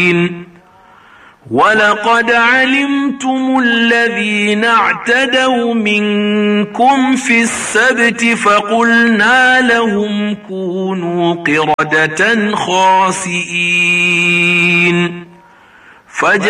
ولقد علمتم الذين اعتدوا منكم في السبت فقلنا لهم كونوا قردة خاسئين